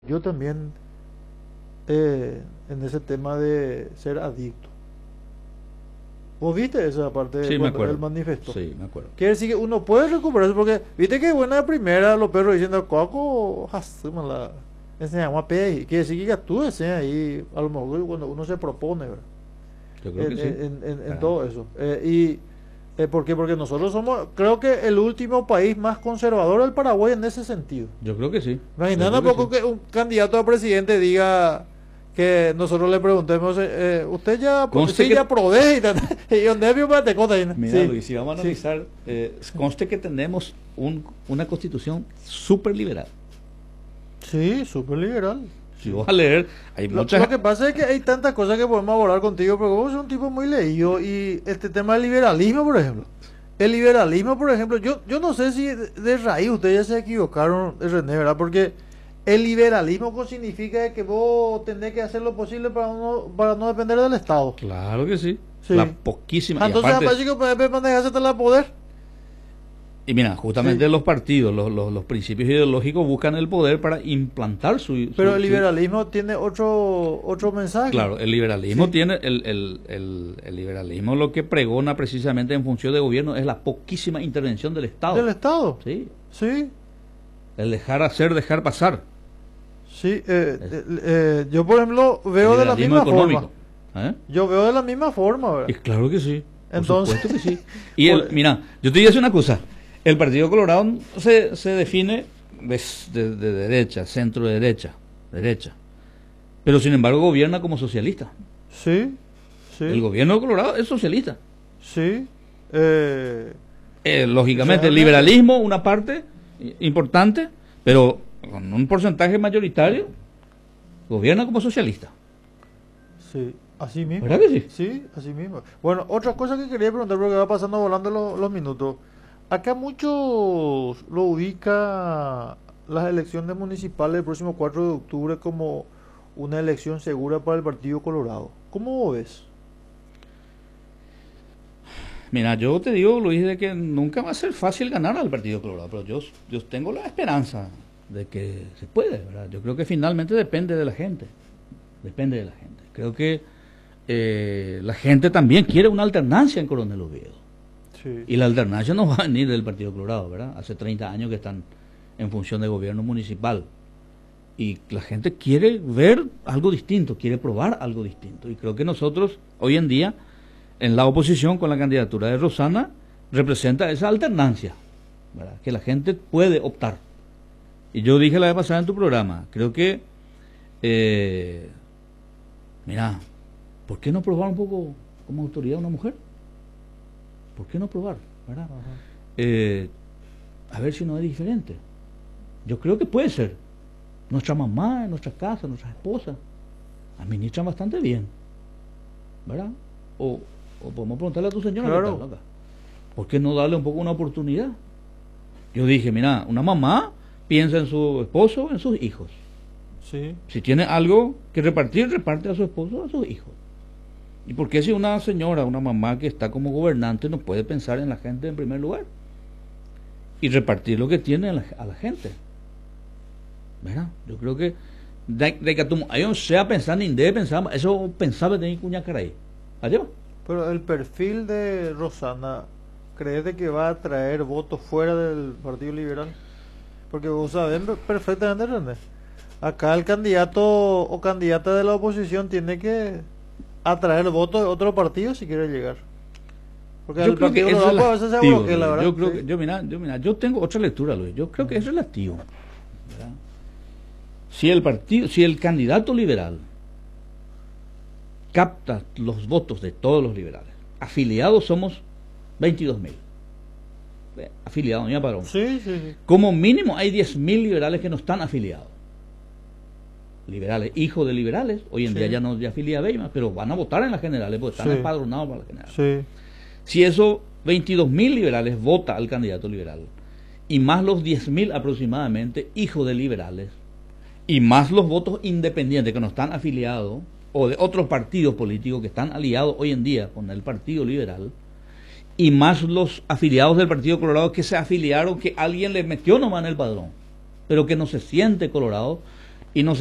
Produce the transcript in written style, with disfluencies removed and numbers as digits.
yo también en ese tema de ser adicto. ¿Vos viste esa parte Sí, me cuando acuerdo. él manifestó? Sí, me acuerdo. Quiere decir que uno puede recuperarse porque, viste que buena primera los perros diciendo, Coco, la enseñamos a pedir. Quiere decir que ya tú deseas ahí, a lo mejor cuando uno se propone, ¿verdad? Yo creo que sí. En todo eso. ¿Por qué? Porque nosotros somos, creo que el último país más conservador del Paraguay en ese sentido. Yo creo que sí. Imagínate un poco que un candidato a presidente diga que nosotros le preguntemos, usted ya, Conste sí, que- ya probé y tal, y yo nervio para te contar. Mira, Sí. Luis, si vamos a Sí. analizar, conste que tenemos una constitución súper liberal. Sí, súper liberal. Si vos a leer, hay Lo muchas... que pasa es que hay tantas cosas que podemos abordar contigo, pero vos sos un tipo muy leído y este tema del liberalismo, por ejemplo. El liberalismo, por ejemplo, yo no sé si de raíz ustedes ya se equivocaron, René, ¿verdad? Porque el liberalismo significa que vos tenés que hacer lo posible para no depender del Estado. Claro que sí. Sí. La poquísima... y Entonces, aparte- aparte que puedes manejarse el poder. Y mira, justamente Sí. los partidos, los principios ideológicos buscan el poder para implantar Pero el su- liberalismo tiene otro mensaje. Claro, el liberalismo Sí. tiene, el liberalismo lo que pregona precisamente en función de gobierno es la poquísima intervención del Estado. Del Estado. Sí, Sí. el dejar hacer, dejar pasar. Sí, yo por ejemplo veo de la Liberalismo misma económico. forma. ¿Eh? Yo veo de la misma forma, ¿verdad? Y claro que sí. Por Entonces- supuesto que sí. Y mira, yo te digo una cosa. El Partido Colorado se define de derecha, centro derecha. Pero sin embargo gobierna como socialista. Sí, sí, El gobierno de Colorado es socialista. sí. Lógicamente, el Realmente. liberalismo, una parte importante, pero con un porcentaje mayoritario, gobierna como socialista. Sí, así mismo. ¿Verdad que sí? Sí, así mismo. Bueno, otra cosa que quería preguntar porque va pasando volando los minutos. Acá muchos lo ubica las elecciones municipales del próximo 4 de octubre como una elección segura para el Partido Colorado. ¿Cómo lo ves? Mira, yo te digo, Luis, de que nunca va a ser fácil ganar al Partido Colorado, pero yo tengo la esperanza de que se puede, ¿verdad? Yo creo que finalmente depende de la gente. Depende de la gente. Creo que la gente también quiere una alternancia en Coronel Oviedo. Sí. Y la alternancia no va a venir del Partido Colorado, ¿verdad? Hace 30 años que están en función de gobierno municipal. Y la gente quiere ver algo distinto, quiere probar algo distinto. Y creo que nosotros, hoy en día, en la oposición con la candidatura de Rosana, representa esa alternancia, ¿verdad? Que la gente puede optar. Y yo dije la vez pasada en tu programa, creo que, mira, ¿por qué no probar un poco como autoridad a una mujer? ¿Por qué no probar? ¿Verdad? A ver si no es diferente. Yo creo que puede ser. Nuestra mamá, en nuestra casa, nuestras esposas, administran bastante bien. ¿Verdad? O podemos preguntarle a tu señora, Claro. ¿qué tal, loca? ¿Por qué no darle un poco una oportunidad? Yo dije, mira, una mamá piensa en su esposo, en sus hijos. Sí. Si tiene algo que repartir, reparte a su esposo, a sus hijos. ¿Y por qué si una señora, una mamá que está como gobernante no puede pensar en la gente en primer lugar? Y repartir lo que tiene a la gente. ¿Verdad? Yo creo que de que hay un sea pensando en de pensar, eso pensaba de cuña caray. Adiós. Pero el perfil de Rosana, ¿crees de que va a traer votos fuera del Partido Liberal? Porque vos sabés perfectamente, René. Acá el candidato o candidata de la oposición tiene que atraer votos de otro partido si quiere llegar. Porque Yo el creo que Partido es Colorado a veces se relativo, bloquea, la Luis. verdad. Yo creo Sí. que, mira, yo tengo otra lectura, Luis. Yo creo que es relativo. ¿Verdad? Si el candidato liberal capta los votos de todos los liberales, afiliados somos 22.000. Afiliados, mira padrón. Sí, sí, sí. Como mínimo hay 10.000 liberales que no están afiliados. Liberales, hijos de liberales, hoy en Sí. día ya no se afilia a Weimar, pero van a votar en las generales porque están Sí. empadronados para las generales. Sí. Si esos 22.000 liberales vota al candidato liberal, y más los 10.000 aproximadamente hijos de liberales, y más los votos independientes que no están afiliados, o de otros partidos políticos que están aliados hoy en día con el Partido Liberal, y más los afiliados del Partido Colorado que se afiliaron, que alguien les metió nomás en el padrón, pero que no se siente colorado y no se